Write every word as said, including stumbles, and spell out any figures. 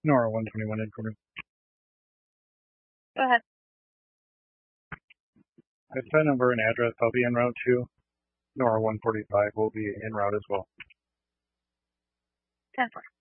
Nora one twenty-one increment. Go ahead. That number and address, I'll be en route to. Nora one forty-five will be en route as well. ten four.